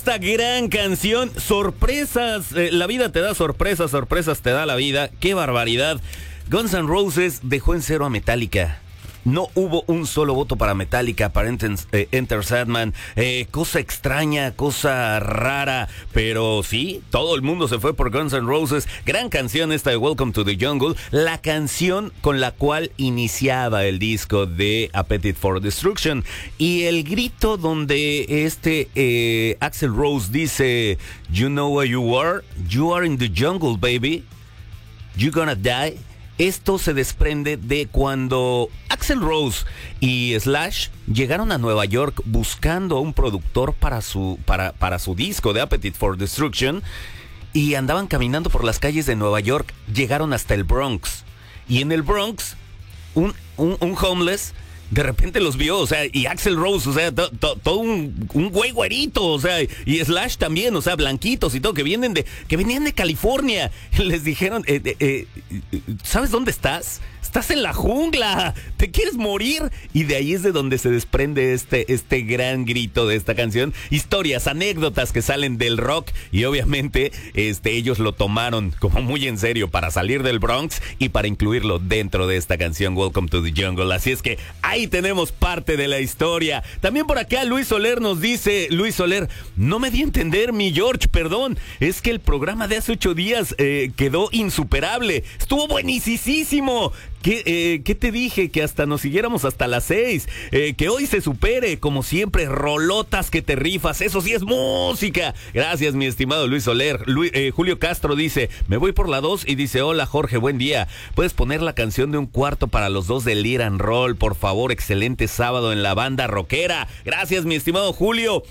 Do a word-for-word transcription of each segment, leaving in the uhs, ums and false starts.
Esta gran canción, sorpresas, eh, la vida te da sorpresas, sorpresas te da la vida, qué barbaridad. Guns N' Roses dejó en cero a Metallica. No hubo un solo voto para Metallica, para Enter, eh, Enter Sandman. Eh, cosa extraña, cosa rara. Pero sí, todo el mundo se fue por Guns N' Roses. Gran canción esta de Welcome to the Jungle. La canción con la cual iniciaba el disco de Appetite for Destruction. Y el grito donde este eh, Axl Rose dice: You know where you are? You are in the jungle, baby. You gonna die. Esto se desprende de cuando Axl Rose y Slash llegaron a Nueva York buscando un productor para su, para, para su disco de Appetite for Destruction, y andaban caminando por las calles de Nueva York, llegaron hasta el Bronx, y en el Bronx un, un, un homeless de repente los vio, o sea, y Axl Rose, o sea, todo to, to un, un güey güerito, o sea, y Slash también, o sea, blanquitos y todo, que vienen de, que venían de California. Les dijeron, eh, eh, eh, ¿sabes dónde estás? Estás en la jungla, te quieres morir. Y de ahí es de donde se desprende este, este gran grito de esta canción. Historias, anécdotas que salen del rock, y obviamente este, ellos lo tomaron como muy en serio para salir del Bronx y para incluirlo dentro de esta canción Welcome to the Jungle. Así es que ahí tenemos parte de la historia. También por acá Luis Soler nos dice, Luis Soler, no me di a entender, mi George, perdón, es que el programa de hace ocho días eh, quedó insuperable, estuvo buenísimo. ¿Qué, eh, ¿Qué te dije? Que hasta nos siguiéramos hasta las seis. Eh, que hoy se supere, como siempre, rolotas que te rifas. Eso sí es música. Gracias, mi estimado Luis Soler. Luis, eh, Julio Castro dice, me voy por la dos y dice, hola Jorge, buen día. ¿Puedes poner la canción de Un Cuarto para los Dos de Lit and Roll? Por favor, excelente sábado en la banda rockera. Gracias, mi estimado Julio.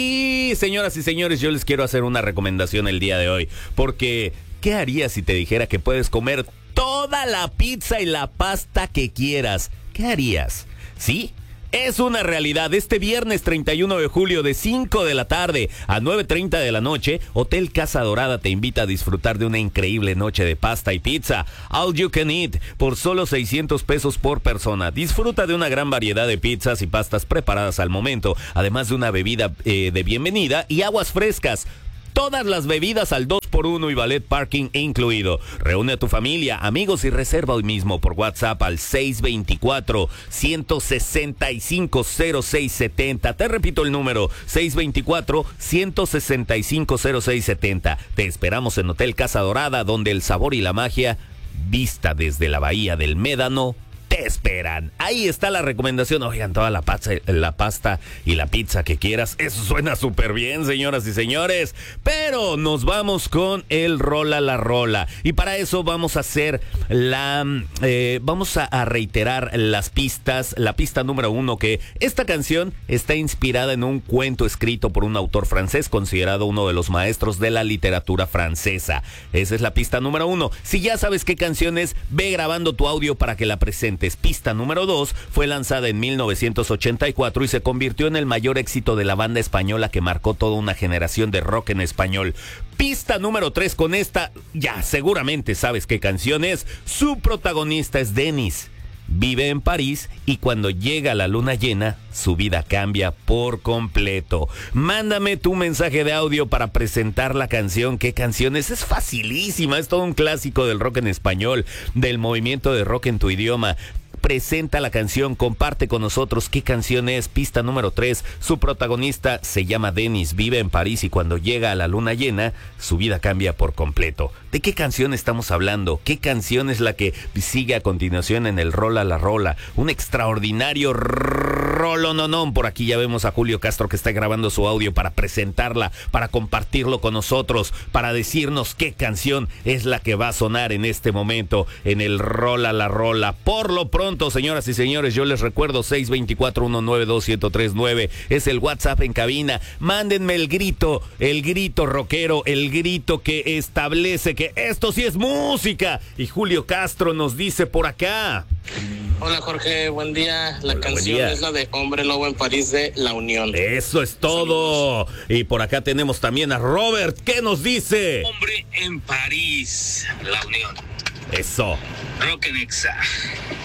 Y señoras y señores, yo les quiero hacer una recomendación el día de hoy. Porque, ¿qué harías si te dijera que puedes comer toda la pizza y la pasta que quieras? ¿Qué harías? ¿Sí? Es una realidad. Este viernes treinta y uno de julio, de cinco de la tarde a nueve treinta de la noche, Hotel Casa Dorada te invita a disfrutar de una increíble noche de pasta y pizza. All you can eat por solo seiscientos pesos por persona. Disfruta de una gran variedad de pizzas y pastas preparadas al momento, además de una bebida eh, de bienvenida y aguas frescas. Todas las bebidas al dos por uno y ballet parking incluido. Reúne a tu familia, amigos y reserva hoy mismo por WhatsApp al seis dos cuatro, uno seis cinco, cero seis siete cero. Te repito el número, seis dos cuatro, uno seis cinco, cero seis siete cero. Te esperamos en Hotel Casa Dorada, donde el sabor y la magia, vista desde la Bahía del Médano, te esperan. Ahí está la recomendación. Oigan, toda la pasta, la pasta y la pizza que quieras. Eso suena súper bien, señoras y señores. Pero nos vamos con el Rola la Rola. Y para eso vamos a hacer la... Eh, vamos a, a reiterar las pistas. La pista número uno, que esta canción está inspirada en un cuento escrito por un autor francés considerado uno de los maestros de la literatura francesa. Esa es la pista número uno. Si ya sabes qué canción es, ve grabando tu audio para que la presentes. Pista número dos, fue lanzada en mil novecientos ochenta y cuatro y se convirtió en el mayor éxito de la banda española que marcó toda una generación de rock en español. Pista número tres, con esta ya seguramente sabes qué canción es. Su protagonista es Denis. Vive en París y cuando llega la luna llena, su vida cambia por completo. Mándame tu mensaje de audio para presentar la canción. ¿Qué canción es? Es facilísima, es todo un clásico del rock en español, del movimiento de rock en tu idioma. Presenta la canción, comparte con nosotros qué canción es. Pista número tres, su protagonista se llama Denis, vive en París y cuando llega a la luna llena, su vida cambia por completo. ¿De qué canción estamos hablando? ¿Qué canción es la que sigue a continuación en el Rola la Rola? Un extraordinario rolononón. Por aquí ya vemos a Julio Castro que está grabando su audio para presentarla, para compartirlo con nosotros, para decirnos qué canción es la que va a sonar en este momento en el Rola la Rola. Por lo pronto, señoras y señores, yo les recuerdo seis dos cuatro, uno nueve dos, siete tres nueve es el WhatsApp en cabina. Mándenme el grito, el grito rockero, el grito que establece que esto sí es música. Y Julio Castro nos dice por acá. Hola Jorge, buen día. La Hola, canción día. es la de Hombre Lobo en París de La Unión. Eso es todo. Saludos. Y por acá tenemos también a Robert. ¿Qué nos dice? Hombre en París, La Unión. Eso. Rock en Exa.